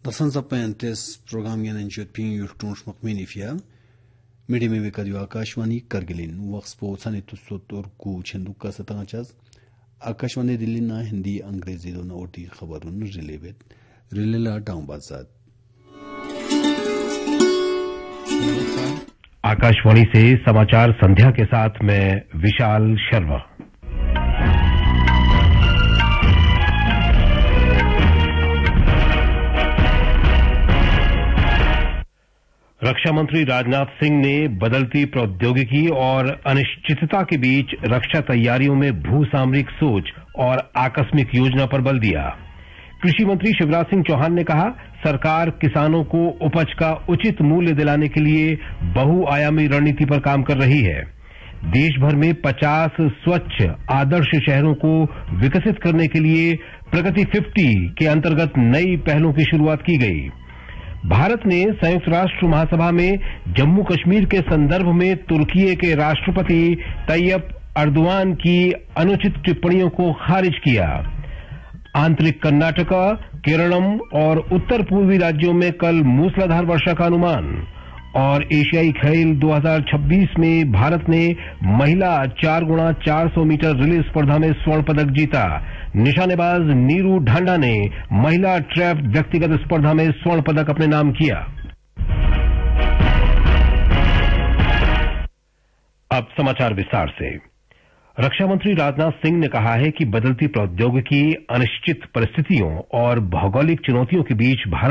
335 program yan enjutping yurttunç maqminifya midime vekadyo Akashvani Kargilin waqspo sanitussot और कुछ हिंदुका सतांचस आकाशवाणी दिल्ली ना हिंदी अंग्रेजी दोनों और दी खबरों रिलेवेट रिलेला टाउनबाजात आकाशवाणी से समाचार संध्या के साथ मैं विशाल शर्मा। रक्षा मंत्री राजनाथ सिंह ने बदलती प्रौद्योगिकी और अनिश्चितता के बीच रक्षा तैयारियों में भूसामरिक सोच और आकस्मिक योजना पर बल दिया। कृषि मंत्री शिवराज सिंह चौहान ने कहा, सरकार किसानों को उपज का उचित मूल्य दिलाने के लिए बहुआयामी रणनीति पर काम कर रही है। देश भर में 50 स्वच्छ आदर्श शहरों को विकसित करने के लिए प्रगति 50 के अंतर्गत नई पहलों की शुरुआत की गई। भारत ने संयुक्त राष्ट्र महासभा में जम्मू कश्मीर के संदर्भ में तुर्की के राष्ट्रपति तैयब अर्दोआन की अनुचित टिप्पणियों को खारिज किया। आंतरिक कर्नाटका, केरलम और उत्तर पूर्वी राज्यों में कल मूसलाधार वर्षा का अनुमान। और एशियाई खेल 2026 में भारत ने महिला 4x400 मीटर रिले स्पर्धा में स्वर्ण पदक जीता। निशानेबाज नीरू ढांडा ने महिला ट्रैप व्यक्तिगत स्पर्धा में स्वर्ण पदक अपने नाम किया। अब समाचार विस्तार से। रक्षा मंत्री राजनाथ सिंह ने कहा है कि बदलती प्रौद्योगिकी, अनिश्चित परिस्थितियों और भौगोलिक चुनौतियों के बीच भारत